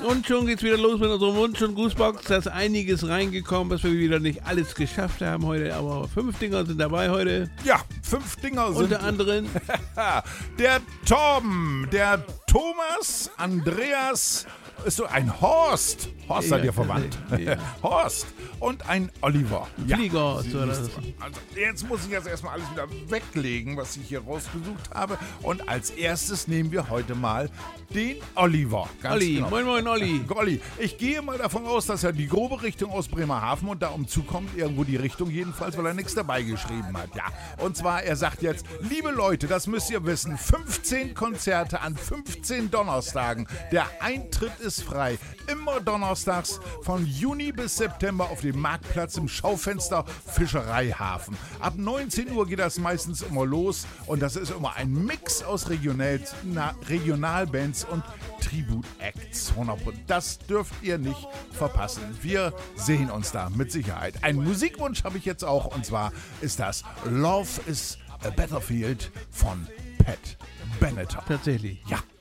Und schon geht's wieder los mit unserem Wunsch- und Grußbox. Da ist einiges reingekommen, was wir wieder nicht alles geschafft haben heute. Aber 5 Dinger sind dabei heute. Ja, 5 Dinger sind... Unter anderem der Torben, der Thomas, Andreas, ist so ein Horst. Horst seid ihr verwandt. Ja. Horst und ein Oliver. Flieger. siehst So, du. das- Also jetzt muss ich jetzt erstmal alles wieder weglegen, was ich hier rausgesucht habe. Und als erstes nehmen wir heute mal den Oliver. Ganz Olli, genau. moin moin Olli. Olli, ich gehe mal davon aus, dass er die grobe Richtung aus Bremerhaven und da umzukommt, irgendwo die Richtung jedenfalls, weil er nichts dabei geschrieben hat. Ja, und zwar, er sagt jetzt, liebe Leute, das müsst ihr wissen, 15 Konzerte an 15 Donnerstagen. Der Eintritt ist frei. Immer donnerstags von Juni bis September auf dem Marktplatz im Schaufenster Fischereihafen. Ab 19 Uhr geht das meistens immer los und das ist immer ein Mix aus Regionalbands und Tribute-Acts. 100%. Das dürft ihr nicht verpassen. Wir sehen uns da mit Sicherheit. Einen Musikwunsch habe ich jetzt auch und zwar ist das Love is a Battlefield von Pat Benatar. Tatsächlich. Ja.